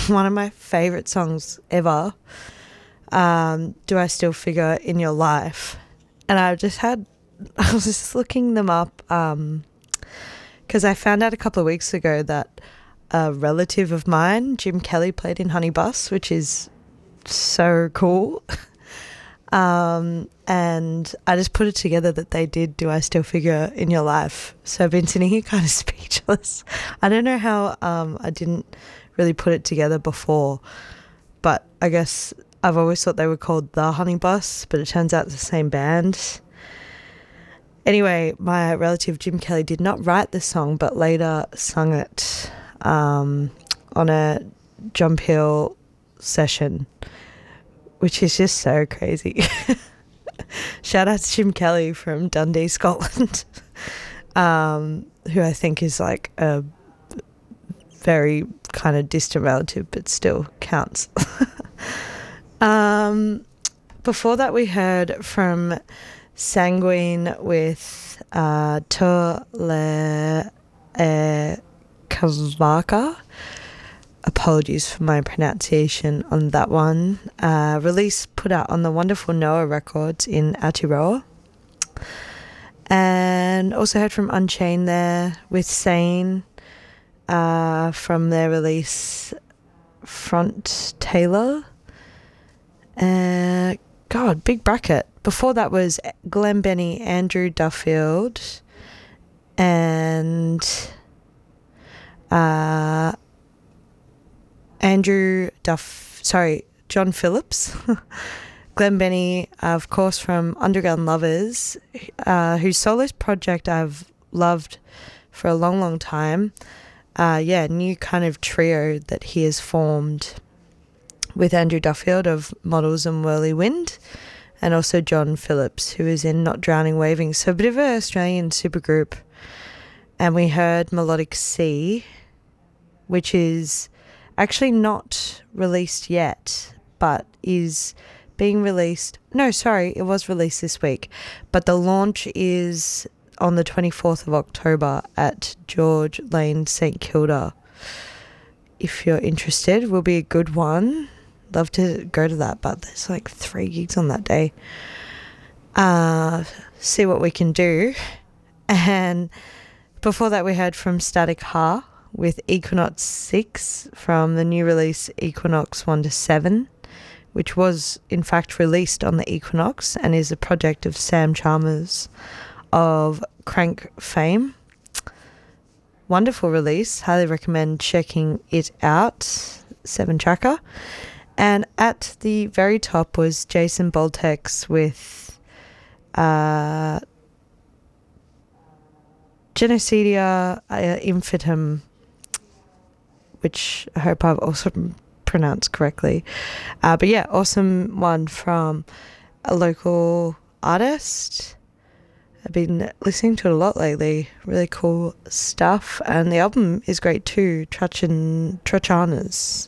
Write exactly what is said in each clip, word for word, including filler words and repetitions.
one of my favourite songs ever, um, Do I Still Figure in Your Life? And I just had, I was just looking them up um, because I found out a couple of weeks ago that a relative of mine, Jim Kelly, played in Honey Bus, which is so cool. Um, and I just put it together that they did Do I Still Figure in Your Life. So I've been sitting here kind of speechless. I don't know how um, I didn't really put it together before, but I guess I've always thought they were called The Honey Bus, but it turns out it's the same band. Anyway, my relative Jim Kelly did not write the song, but later sung it um, on a John Peel session, which is just so crazy. Shout out to Jim Kelly from Dundee, Scotland, um, who I think is like a very kind of distant relative, but still counts. um, before that, we heard from Sanguine with uh, To Le e Kavaka. Apologies for my pronunciation on that one. Uh, release put out on the wonderful Noah Records in Aotearoa. And also heard from Unchained there with Sane uh, from their release Front Taylor. Uh, God, big bracket. Before that was Glenn Benny, Andrew Duffield, and uh, Andrew Duff, sorry, John Phillips. Glenn Benny, of course, from Underground Lovers, uh, whose solo project I've loved for a long, long time. Uh, yeah, new kind of trio that he has formed with Andrew Duffield of Models and Whirly Wind, and also John Phillips, who is in Not Drowning Waving. So a bit of an Australian supergroup. And we heard Melodic Sea, which is actually not released yet, but is being released. No, sorry, it was released this week. But the launch is on the twenty-fourth of October at George Lane, St Kilda. If you're interested, will be a good one. Love to go to that, but there's like three gigs on that day. Uh, see what we can do. And before that, we heard from Static Ha with Equinox six from the new release Equinox one to seven, which was in fact released on the Equinox and is a project of Sam Chalmers of Crank fame. Wonderful release. Highly recommend checking it out. Seven tracker. And at the very top was Jason Boltex with uh, Genocidia uh, Infitum, which I hope I've also pronounced correctly. Uh, but yeah, awesome one from a local artist. I've been listening to it a lot lately. Really cool stuff. And the album is great too, Trachan, Trachanas.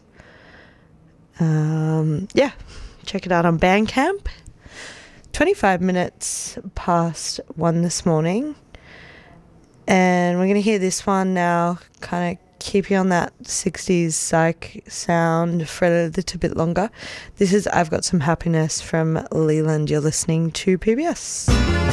Um, yeah, check it out on Bandcamp. twenty-five minutes past one this morning. And we're going to hear this one now, kind of keep you on that sixties psych sound for a little bit longer. This is I've Got Some Happiness from Leland. You're listening to P B S.